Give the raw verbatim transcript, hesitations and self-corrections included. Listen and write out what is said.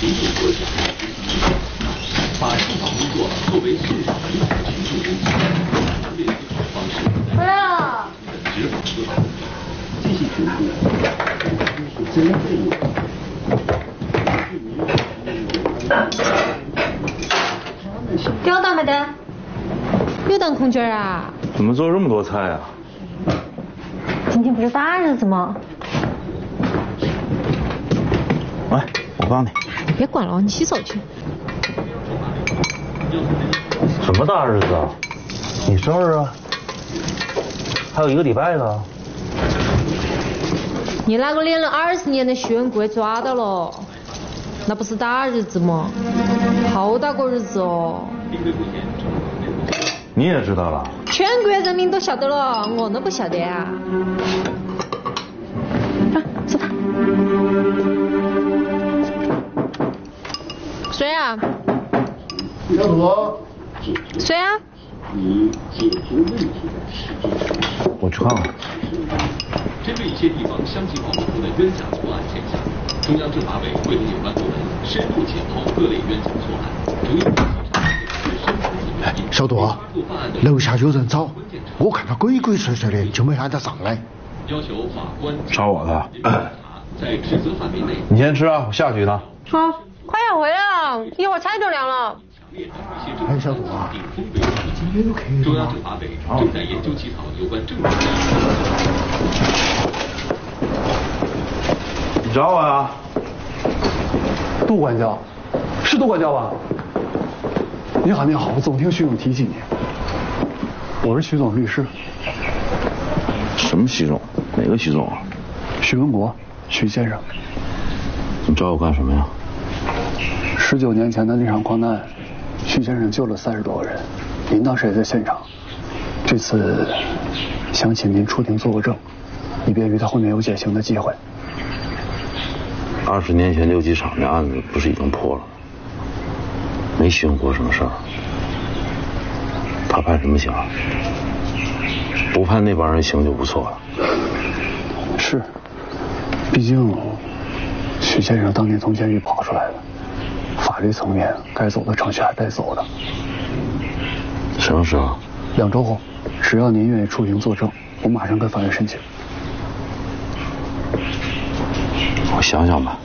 行动核查，把司法工作作为市场影响群众人权的类思考方式，回来了。执法司法工作，继续评估，是针对。 吊到没得？有当空姐啊？ 怎么做这么多菜啊？ 今天不是大日子吗？ 来，我帮你。 别管了，你洗手去。 什么大日子啊？你生日啊？还有一个礼拜呢。 你那个练了二十年的徐文贵抓到了，那不是大日子吗？好大个日子哦！ 你也知道了？ 全国人民都晓得了，我都不晓得啊！啊，是他。谁啊？ 小左。 谁啊？ 我去看看。 针对一些地方相继爆出的冤假错案现象，中央政法委会同有关部门深入检讨各类冤假错案，逐一调查深层次原因。 小杜，楼下有人找，我看他鬼鬼祟祟的，就没喊他上来。 要求法官找我的。 在职责范围内。 你先吃啊，我下去呢。 好，快点回来啊！一会儿菜就凉了。 哎，小杜啊，今天有客人。 中央政法委正在研究起草有关政治。 你找我呀？ 杜管教，是杜管教吧？你好，你好，我总听徐总提起你。我是徐总律师。 什么徐总？哪个徐总啊？ 徐文国，徐先生。 你找我干什么呀？ 十九年前的那场矿难，徐先生救了三十多个人，您当时也在现场。这次想请您出庭做个证，以便于他后面有减刑的机会。 二十年前六机厂那案子不是已经破了吗？没徐文国什么事儿。他判什么刑？不判那帮人刑就不错了。 是，毕竟徐先生当年从监狱跑出来的，法律层面该走的程序还得走的。 什么时候？ 两周后，只要您愿意出庭作证，我马上跟法院申请。 我想想吧。